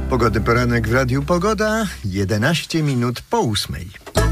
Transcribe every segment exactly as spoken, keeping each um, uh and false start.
Pogodny poranek w Radiu Pogoda, jedenaście minut po ósmej.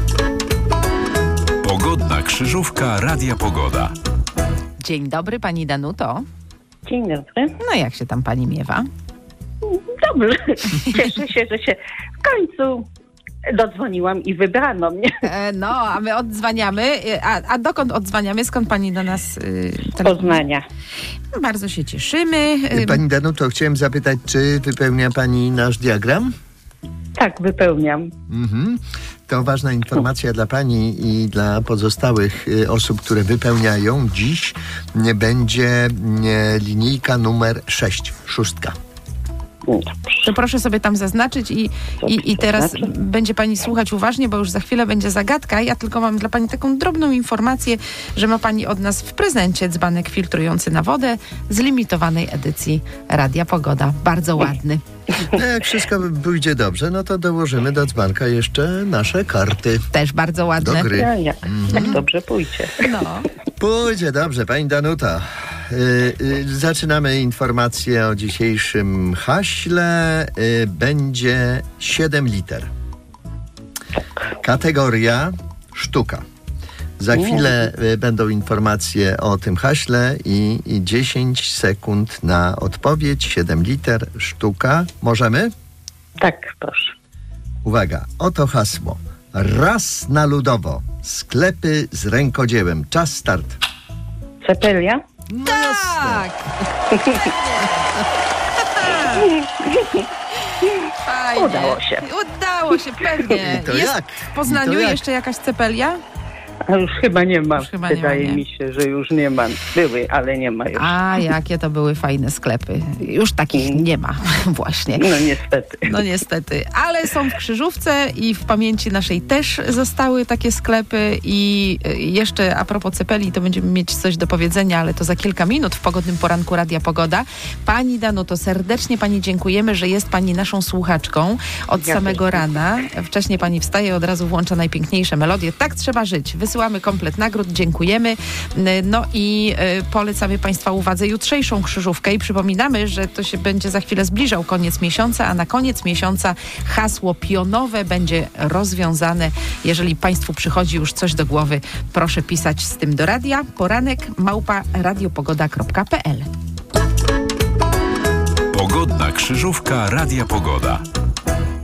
Pogodna krzyżówka Radia Pogoda. Dzień dobry, pani Danuto. Dzień dobry. No jak się tam pani miewa? Dobrze. Cieszę się, że się w końcu dodzwoniłam i wybrano mnie. E, no, a my odzwaniamy. A, a dokąd odzwaniamy? Skąd pani do nas... Yy, Z Poznania. Bardzo się cieszymy. Pani Danuto, chciałem zapytać, czy wypełnia pani nasz diagram? Tak, wypełniam. Mhm. To ważna informacja dla pani i dla pozostałych y, osób, które wypełniają. Dziś nie będzie nie, linijka numer sześć, szóstka. To proszę sobie tam zaznaczyć i, i, i teraz będzie pani słuchać uważnie, bo już za chwilę będzie zagadka. Ja tylko mam dla pani taką drobną informację, że ma pani od nas w prezencie dzbanek filtrujący na wodę z limitowanej edycji Radia Pogoda. Bardzo ładny. No jak wszystko pójdzie dobrze, no to dołożymy do dzbanka jeszcze nasze karty. Też bardzo ładne. Do gry. Ja, jak, jak dobrze pójdzie. No. Pójdzie dobrze, pani Danuta. Yy, yy, zaczynamy informację o dzisiejszym haśle. Yy, będzie siedem liter. Kategoria sztuka. Za chwilę y, będą informacje o tym haśle i, i dziesięć sekund na odpowiedź. siedem liter, sztuka. Możemy? Tak, proszę. Uwaga, oto hasło. Raz na ludowo. Sklepy z rękodziełem. Czas start. Cepelia? No Tak! Fajnie. Udało się. Udało się, pewnie. I to Jest jak? w Poznaniu I to jak? jeszcze jakaś cepelia? A już chyba nie ma. Już chyba nie Wydaje ma, nie. mi się, że już nie ma. Były, ale nie ma już. A, jakie to były fajne sklepy. Już takich nie ma właśnie. No niestety. No niestety, ale są w Krzyżówce i w pamięci naszej też zostały takie sklepy i jeszcze a propos cepeli, to będziemy mieć coś do powiedzenia, ale to za kilka minut w Pogodnym Poranku Radia Pogoda. Pani Danuto, serdecznie pani dziękujemy, że jest pani naszą słuchaczką od Ja samego też. rana. Wcześniej pani wstaje, od razu włącza najpiękniejsze melodie. Tak trzeba żyć. Wysyłamy komplet nagród, dziękujemy. No i y, polecamy państwa uwadze jutrzejszą krzyżówkę i przypominamy, że to się będzie za chwilę zbliżał koniec miesiąca, a na koniec miesiąca hasło pionowe będzie rozwiązane. Jeżeli państwu przychodzi już coś do głowy, proszę pisać z tym do radia. Poranek małpa radiopogoda kropka p l. Pogodna krzyżówka Radia Pogoda.